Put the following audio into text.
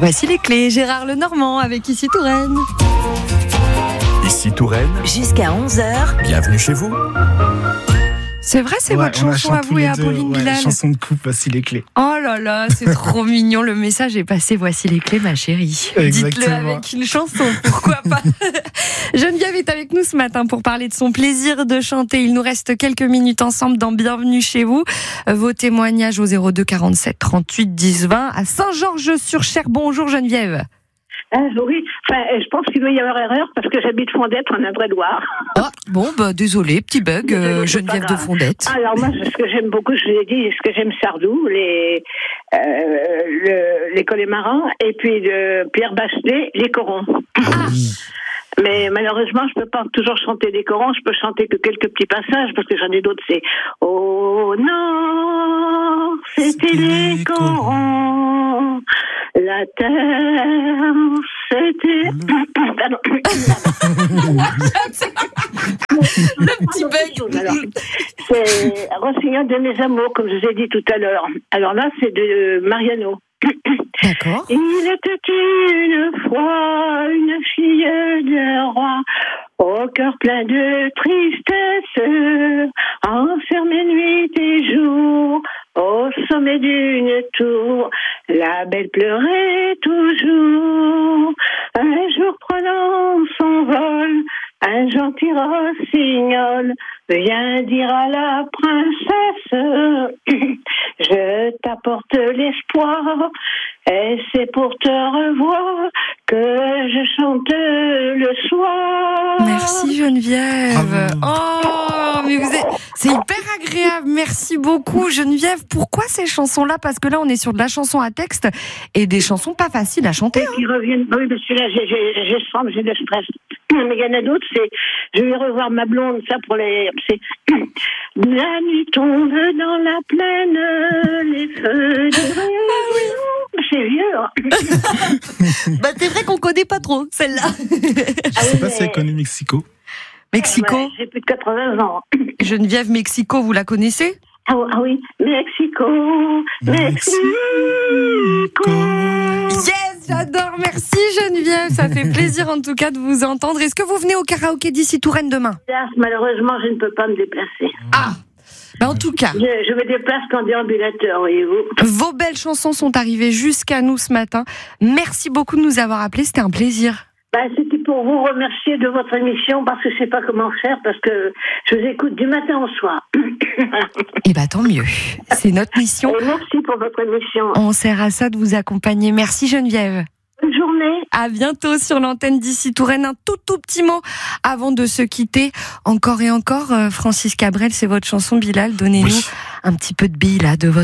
Voici les clés, Gérard Lenormand avec Ici Touraine. Ici Touraine, jusqu'à 11h. bienvenue chez vous. C'est vrai, c'est votre chanson à vous et à Pauline Bilal. Chanson de couple, voici les clés. Oh là là, c'est trop mignon, le message est passé. Voici les clés, ma chérie. Exactement. Dites-le avec une chanson, pourquoi pas. Geneviève est avec nous ce matin pour parler de son plaisir de chanter. Il nous reste quelques minutes ensemble dans Bienvenue chez vous. Vos témoignages au 02 47 38 10 20 à Saint-Georges-sur-Cher. Bonjour Geneviève. Oui, je pense qu'il doit y avoir erreur parce que j'habite Fondette en Indre-et-Loire. Ah, bon, désolé, petit bug, Geneviève de Fondette. Alors moi, ce que j'aime beaucoup, je vous l'ai dit, ce que j'aime Sardou, les Collets Marins, et puis de Pierre Bachelet, les corons. Mais malheureusement, je peux pas toujours chanter des corons, je peux chanter que quelques petits passages, parce que j'en ai d'autres, c'est « Oh non, c'était les corons, la terre, c'était... » Le petit bug. Alors, c'est Rossignol de mes amours, comme je vous ai dit tout à l'heure. Alors là, c'est de Mariano. D'accord. Il était une fois une fille de roi, au cœur plein de tristesse, enfermée nuit et jour, au sommet d'une tour, la belle pleurait toujours. Un jour prenant son vol, un gentil rossignol vient dire à la princesse, je t'apporte l'espoir, et c'est pour te revoir que je chante le soir. Merci Geneviève. Oh, mais c'est hyper agréable. Merci beaucoup Geneviève. Pourquoi ces chansons-là ? Parce que là, on est sur de la chanson à texte et des chansons pas faciles à chanter. Qui reviennent. Oui, parce que là, j'ai le stress. Mais il y en a d'autres, c'est je vais revoir ma blonde, ça pour les. C'est la nuit tombe dans la plaine, les feux de c'est vieux. Hein. C'est vrai qu'on connaît pas trop celle-là. Je sais pas si elle connaît Mexico. Mexico. J'ai plus de 80 ans. Geneviève, Mexico, vous la connaissez ? Ah oui, Mexico. Yes, j'adore. Merci Geneviève. Ça fait plaisir en tout cas de vous entendre. Est-ce que vous venez au karaoké d'Ici Touraine demain ? Malheureusement, je ne peux pas me déplacer. Ah. En tout cas, je me déplace qu'en déambulateur, voyez-vous. Vos belles chansons sont arrivées jusqu'à nous ce matin. Merci beaucoup de nous avoir appelés, c'était un plaisir. C'était pour vous remercier de votre émission parce que je sais pas comment faire parce que je vous écoute du matin au soir. Et tant mieux, c'est notre mission. Et merci pour votre émission. On sert à ça de vous accompagner. Merci Geneviève. Bonne journée. À bientôt sur l'antenne d'Ici Touraine. Un tout petit mot avant de se quitter. Encore et encore, Francis Cabrel, c'est votre chanson Bilal. Donnez-nous un petit peu de billes là de votre